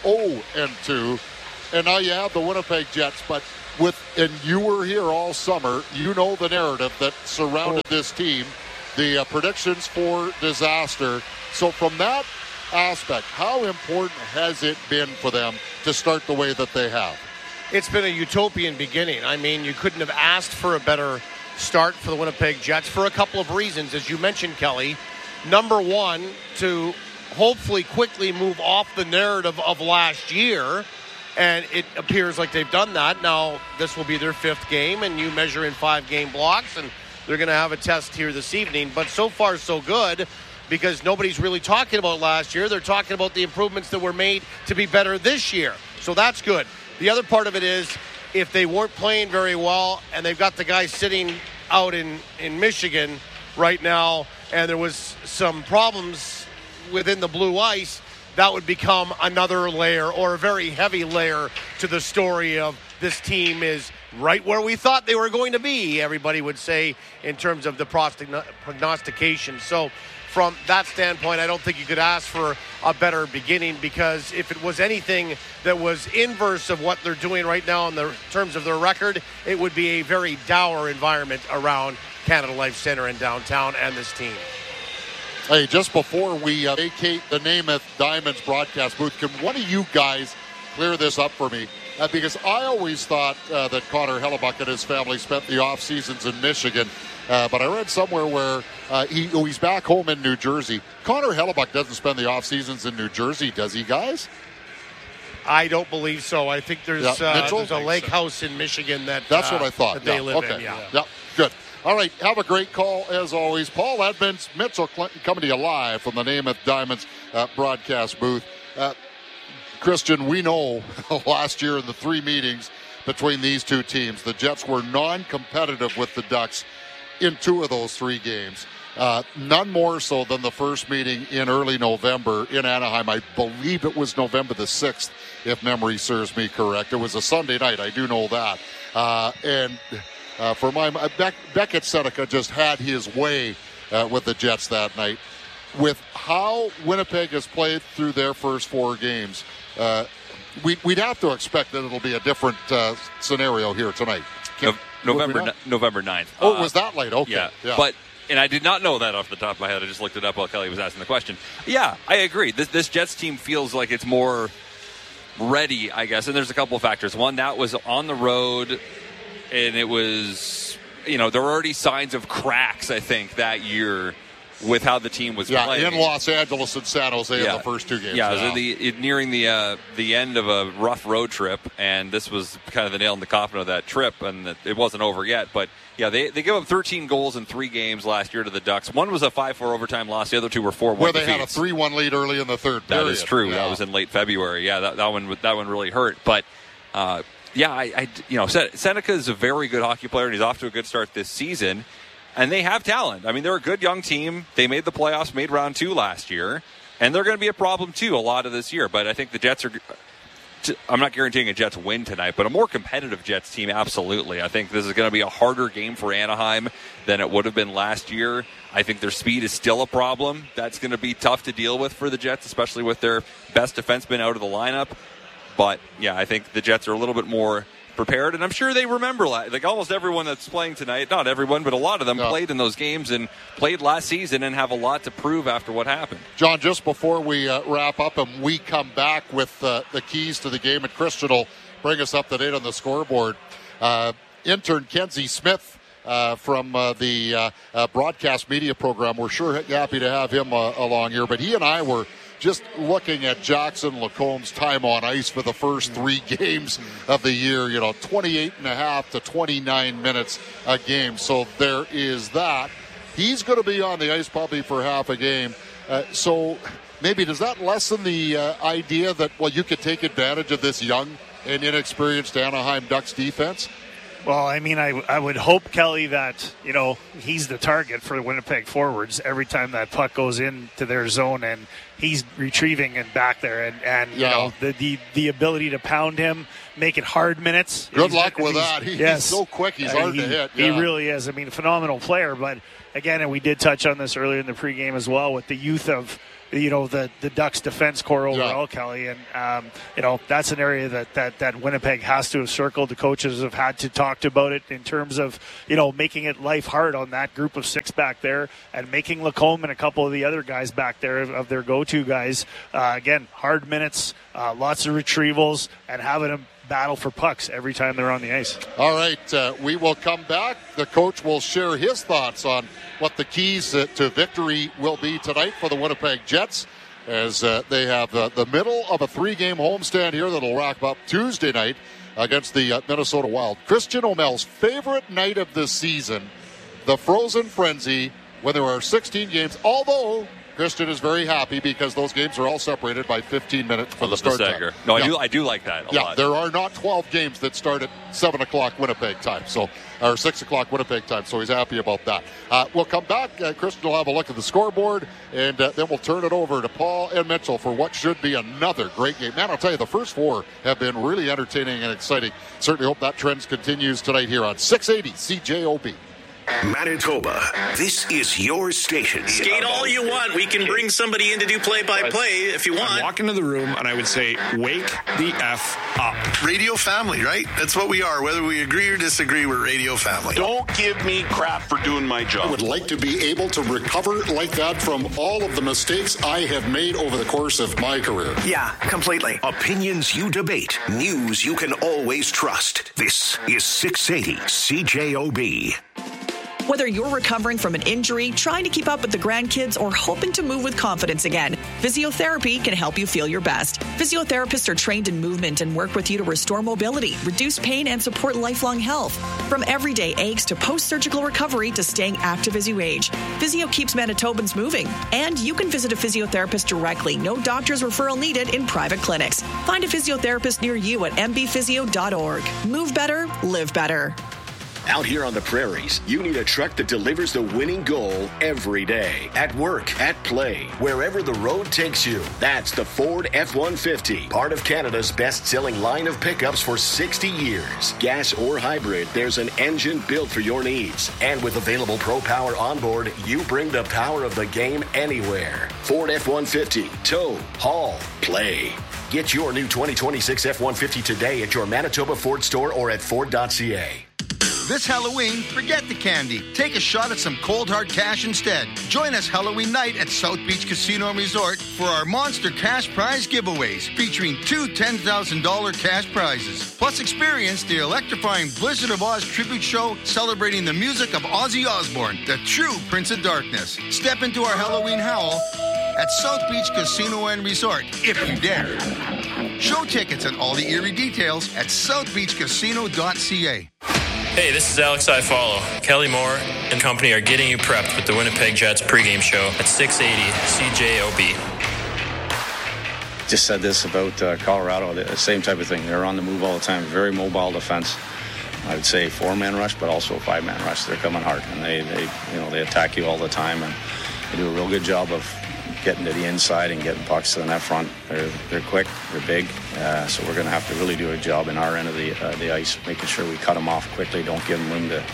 2-0-2. And now you have the Winnipeg Jets, but and you were here all summer, you know the narrative that surrounded this team, the predictions for disaster. So from that aspect, how important has it been for them to start the way that they have? It's been a utopian beginning. I mean, you couldn't have asked for a better start for the Winnipeg Jets for a couple of reasons, as you mentioned, Kelly. Number one, to hopefully quickly move off the narrative of last year, and it appears like they've done that. Now, this will be their 5th game, and you measure in 5-game blocks, and they're going to have a test here this evening. But so far, so good, because nobody's really talking about last year. They're talking about the improvements that were made to be better this year. So that's good. The other part of it is, if they weren't playing very well, and they've got the guy sitting out in Michigan right now, and there was some problems within the blue ice, that would become another layer, or a very heavy layer, to the story of this team is right where we thought they were going to be, everybody would say, in terms of the prognostication. So from that standpoint, I don't think you could ask for a better beginning, because if it was anything that was inverse of what they're doing right now in the terms of their record, it would be a very dour environment around Canada Life Center in downtown and this team. Hey, just before we vacate the Namath Diamonds broadcast booth, can one of you guys clear this up for me? Because I always thought that Connor Hellebuyck and his family spent the off seasons in Michigan, but I read somewhere where he's back home in New Jersey. Connor Hellebuyck doesn't spend the off seasons in New Jersey, does he, guys? I don't believe so. I think there's a lake house in Michigan that's what I thought. That they live in. Yeah, good. All right, have a great call as always. Paul Edmonds, Mitchell Clinton coming to you live from the Namath Diamonds broadcast booth. Christian, we know last year in the 3 meetings between these 2 teams, the Jets were non-competitive with the Ducks in 2 of those 3 games. None more so than the first meeting in early November in Anaheim. I believe it was November the 6th, if memory serves me correct. It was a Sunday night, I do know that. For Beckett Seneca just had his way with the Jets that night. With how Winnipeg has played through their first 4 games, we'd have to expect that it'll be a different scenario here tonight. November 9th. Oh, it was that late? Okay. Yeah. But, and I did not know that off the top of my head. I just looked it up while Kelly was asking the question. Yeah, I agree. This Jets team feels like it's more ready, I guess. And there's a couple of factors. One, that was on the road, and it was, there were already signs of cracks, I think, that year with how the team was playing. In Los Angeles and San Jose in the first 2 games. Yeah, nearing the end of a rough road trip, and this was kind of the nail in the coffin of that trip, and it wasn't over yet. But, yeah, they gave up 13 goals in 3 games last year to the Ducks. One was a 5-4 overtime loss. The other 2 were 4-1 where they defeats. had a 3-1 lead early in the third period. That is true. Yeah. That was in late February. Yeah, that one really hurt. But, Seneca is a very good hockey player, and he's off to a good start this season. And they have talent. I mean, they're a good young team. They made the playoffs, made round 2 last year. And they're going to be a problem, too, a lot of this year. But I think the Jets are... I'm not guaranteeing a Jets win tonight, but a more competitive Jets team, absolutely. I think this is going to be a harder game for Anaheim than it would have been last year. I think their speed is still a problem. That's going to be tough to deal with for the Jets, especially with their best defenseman out of the lineup. But, yeah, I think the Jets are a little bit more prepared, and I'm sure they remember, like almost everyone that's playing tonight, not everyone, but a lot of them played in those games and played last season and have a lot to prove after what happened. John, just before we wrap up and we come back with the keys to the game, and Christian will bring us up to date on the scoreboard, intern Kenzie Smith from the broadcast media program, we're sure happy to have him along here, but he and I were just looking at Jackson Lacombe's time on ice for the first 3 games of the year, 28.5 to 29 minutes a game. So there is that. He's going to be on the ice probably for half a game. So maybe does that lessen the idea that, you could take advantage of this young and inexperienced Anaheim Ducks defense? Well, I mean, I would hope, Kelly, that, he's the target for the Winnipeg forwards every time that puck goes into their zone and he's retrieving and back there. And the ability to pound him, make it hard minutes. Good luck with that. He's so quick. He's hard to hit. He really is. I mean, phenomenal player. But, again, and we did touch on this earlier in the pregame as well with the youth of the Ducks defense core overall, Kelly. And, that's an area that Winnipeg has to have circled. The coaches have had to talk about it in terms of, making it life hard on that group of 6 back there and making Lacombe and a couple of the other guys back there of their go-to guys. Again, hard minutes, lots of retrievals, and having them battle for pucks every time they're on the ice. All right, we will come back. The coach will share his thoughts on what the keys to victory will be tonight for the Winnipeg Jets as they have the middle of a 3-game homestand here that'll wrap up Tuesday night against the Minnesota Wild. Christian O'Mel's favorite night of the season, the Frozen Frenzy, when there are 16 games, although Christian is very happy because those games are all separated by 15 minutes from the start time. No, I do like that a lot. There are not 12 games that start at 7 o'clock Winnipeg time, or 6 o'clock Winnipeg time, so he's happy about that. We'll come back. Christian will have a look at the scoreboard, and then we'll turn it over to Paul and Mitchell for what should be another great game. Man, I'll tell you, the first 4 have been really entertaining and exciting. Certainly hope that trend continues tonight here on 680 CJOB. Manitoba, this is your station. Skate all you want. We can bring somebody in to do play-by-play if you want. I'd walk into the room and I would say, wake the F up. Radio family, right? That's what we are. Whether we agree or disagree, we're radio family. Don't give me crap for doing my job. I would like to be able to recover like that from all of the mistakes I have made over the course of my career. Yeah, completely. Opinions you debate. News you can always trust. This is 680 CJOB. Whether you're recovering from an injury, trying to keep up with the grandkids, or hoping to move with confidence again, physiotherapy can help you feel your best. Physiotherapists are trained in movement and work with you to restore mobility, reduce pain, and support lifelong health. From everyday aches to post-surgical recovery to staying active as you age, Physio keeps Manitobans moving. And you can visit a physiotherapist directly. No doctor's referral needed in private clinics. Find a physiotherapist near you at mbphysio.org. Move better, live better. Out here on the prairies, you need a truck that delivers the winning goal every day. At work, at play, wherever the road takes you. That's the Ford F-150, part of Canada's best-selling line of pickups for 60 years. Gas or hybrid, there's an engine built for your needs. And with available Pro Power onboard, you bring the power of the game anywhere. Ford F-150, tow, haul, play. Get your new 2026 F-150 today at your Manitoba Ford store or at Ford.ca. This Halloween, forget the candy. Take a shot at some cold hard cash instead. Join us Halloween night at South Beach Casino and Resort for our monster cash prize giveaways featuring 2 $10,000 cash prizes. Plus experience the electrifying Blizzard of Oz tribute show celebrating the music of Ozzy Osbourne, the true Prince of Darkness. Step into our Halloween howl at South Beach Casino and Resort, if you dare. Show tickets and all the eerie details at southbeachcasino.ca. Hey, this is Alex Iafallo. Kelly Moore and company are getting you prepped with the Winnipeg Jets pregame show at 680 CJOB. Just said this about Colorado, the same type of thing. They're on the move all the time, very mobile defense. I would say 4-man rush, but also 5-man rush. They're coming hard, and they attack you all the time, and they do a real good job of getting to the inside and getting pucks to the net front. They're quick, they're big, so we're going to have to really do a job in our end of the ice, making sure we cut them off quickly, don't give them room to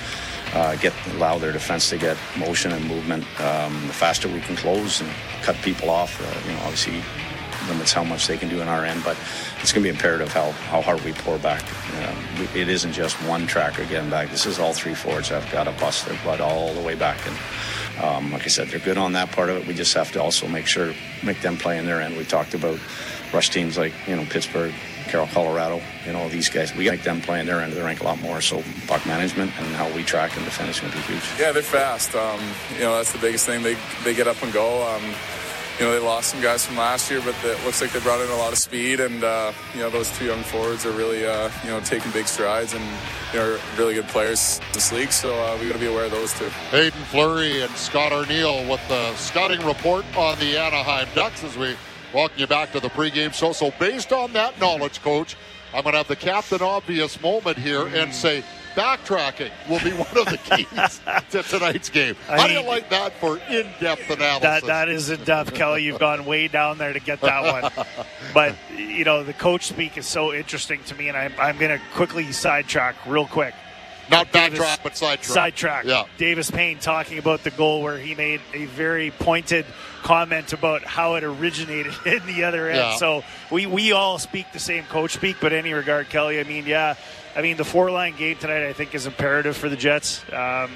allow their defense to get motion and movement. The faster we can close and cut people off, obviously limits how much they can do in our end, but it's going to be imperative how hard we pour back. It isn't just one tracker getting back. This is all 3 forwards that have got to bust their butt all the way back. And like I said, they're good on that part of it. We just have to also make them play in their end. We talked about rush teams like, Pittsburgh, Colorado, these guys. We got to make them play in their end of the rink a lot more. So puck management and how we track and defend is going to be huge. Yeah, they're fast. That's the biggest thing. They get up and go. They lost some guys from last year, but it looks like they brought in a lot of speed, and those 2 young forwards are really taking big strides and are really good players in this league. So we got to be aware of those two. Hayden Fleury and Scott Arniel with the scouting report on the Anaheim Ducks as we welcome you back to the pregame show. So based on that knowledge, Coach, I'm going to have the Captain Obvious moment here and say, backtracking will be one of the keys to tonight's game. How do you like that for in-depth analysis? That is in-depth, Kelly. You've gone way down there to get that one. But, the coach speak is so interesting to me, and I'm going to quickly sidetrack real quick. Not backtrack, but sidetrack. Sidetrack. Yeah. Davis Payne talking about the goal where he made a very pointed comment about how it originated in the other end. Yeah. So we all speak the same coach speak, but in any regard, Kelly, the four-line game tonight I think is imperative for the Jets. And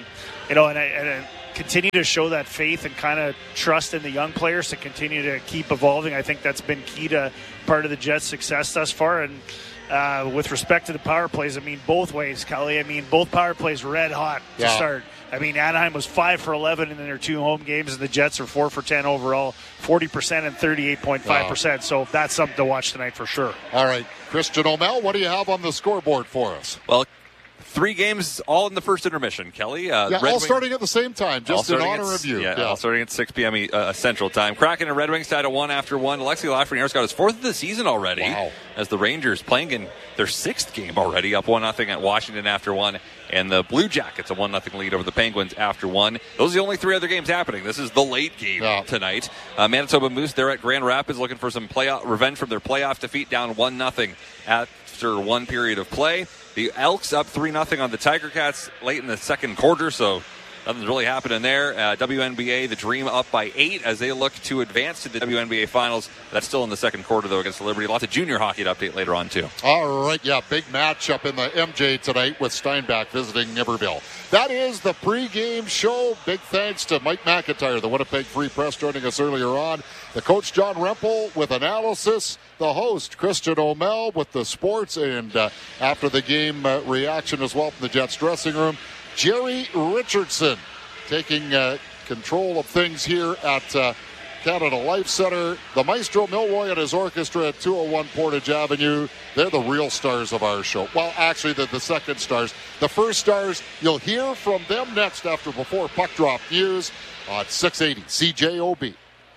I continue to show that faith and kind of trust in the young players to continue to keep evolving. I think that's been key to part of the Jets' success thus far. And with respect to the power plays, both ways, Kelly. both power plays red hot to start. Anaheim was 5 for 11 in their 2 home games, and the Jets are 4 for 10 overall, 40% and 38.5%. So that's something to watch tonight for sure. All right, Christian O'Mell, what do you have on the scoreboard for us? Well, 3 games all in the first intermission, Kelly. All starting at the same time, just in honor of you. Yeah, all starting at 6 p.m. Central Time. Kraken and Red Wings tied at 1 after 1. Alexi Lafreniere got his 4th of the season already. Wow. As the Rangers playing in their 6th game already, up 1-0 at Washington after 1. And the Blue Jackets a 1-0 lead over the Penguins after 1. Those are the only 3 other games happening. This is the late game tonight. Manitoba Moose, they're at Grand Rapids looking for some revenge from their playoff defeat, down 1-0 after 1 period of play. The Elks up 3-0 on the Tiger Cats late in the second quarter, so nothing's really happening there. WNBA, the Dream up by 8 as they look to advance to the WNBA Finals. That's still in the second quarter, though, against the Liberty. Lots of junior hockey to update later on, too. All right, big matchup in the MJ tonight with Steinbach visiting Niverville. That is the pregame show. Big thanks to Mike McIntyre, the Winnipeg Free Press, joining us earlier on. The coach, John Rempel, with analysis. The host, Christian O'Mell, with the sports. And after the game reaction as well from the Jets dressing room, Jerry Richardson taking control of things here at Canada Life Center. The Maestro Milroy and his orchestra at 201 Portage Avenue. They're the real stars of our show. Well, actually, they're the second stars. The first stars, you'll hear from them next before Puck Drop News on 680 CJOB.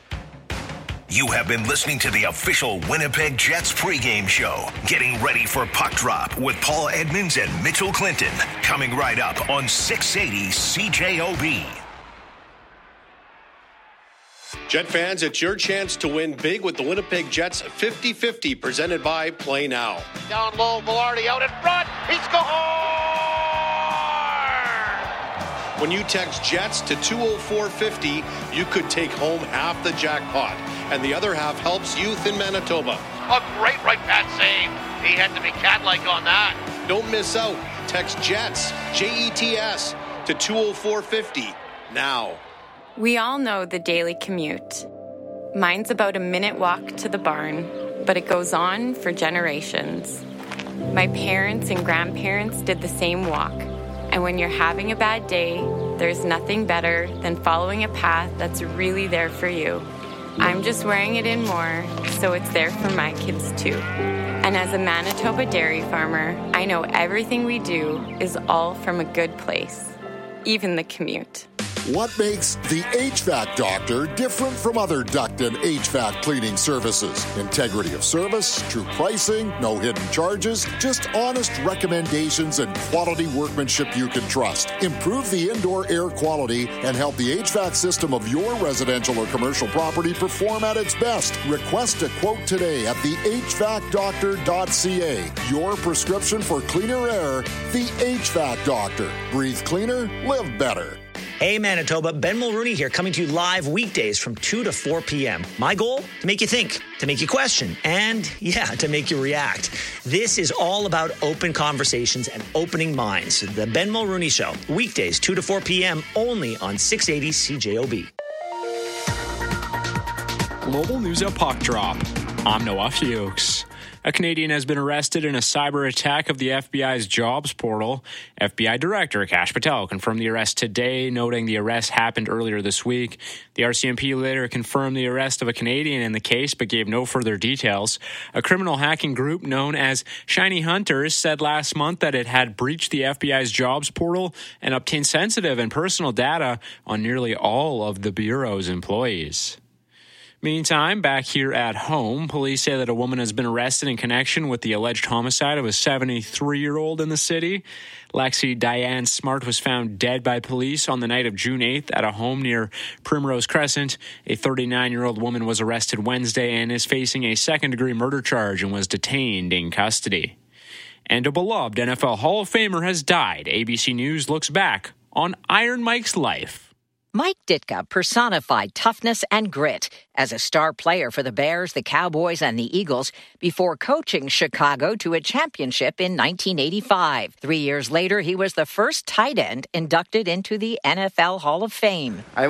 You have been listening to the official Winnipeg Jets pregame show. Getting ready for Puck Drop with Paul Edmonds and Mitchell Clinton. Coming right up on 680 CJOB. Jet fans, it's your chance to win big with the Winnipeg Jets 50-50 presented by Play Now. Down low, Velarde out in front. He scores! When you text Jets to 20450, you could take home half the jackpot. And the other half helps youth in Manitoba. A great right pass save. He had to be cat-like on that. Don't miss out. Text Jets, Jets, to 20450 now. We all know the daily commute. Mine's about a minute walk to the barn, but it goes on for generations. My parents and grandparents did the same walk. And when you're having a bad day, there's nothing better than following a path that's really there for you. I'm just wearing it in more, so it's there for my kids too. And as a Manitoba dairy farmer, I know everything we do is all from a good place, even the commute. What makes the HVAC Doctor different from other duct and HVAC cleaning services? Integrity of service, true pricing, no hidden charges, just honest recommendations and quality workmanship you can trust. Improve the indoor air quality and help the HVAC system of your residential or commercial property perform at its best. Request a quote today at thehvacdoctor.ca. Your prescription for cleaner air, the HVAC Doctor. Breathe cleaner, live better. Hey Manitoba, Ben Mulrooney here, coming to you live weekdays from 2 to 4 p.m. My goal? To make you think, to make you question, and to make you react. This is all about open conversations and opening minds. The Ben Mulrooney Show, weekdays 2 to 4 p.m. only on 680 CJOB. Global News at Puck Drop. I'm Noah Fuchs. A Canadian has been arrested in a cyber attack of the FBI's jobs portal. FBI Director Kash Patel confirmed the arrest today, noting the arrest happened earlier this week. The RCMP later confirmed the arrest of a Canadian in the case, but gave no further details. A criminal hacking group known as Shiny Hunters said last month that it had breached the FBI's jobs portal and obtained sensitive and personal data on nearly all of the Bureau's employees. Meantime, back here at home, police say that a woman has been arrested in connection with the alleged homicide of a 73-year-old in the city. Lexi Diane Smart was found dead by police on the night of June 8th at a home near Primrose Crescent. A 39-year-old woman was arrested Wednesday and is facing a second-degree murder charge and was detained in custody. And a beloved NFL Hall of Famer has died. ABC News looks back on Iron Mike's life. Mike Ditka personified toughness and grit as a star player for the Bears, the Cowboys, and the Eagles before coaching Chicago to a championship in 1985. 3 years later, he was the first tight end inducted into the NFL Hall of Fame.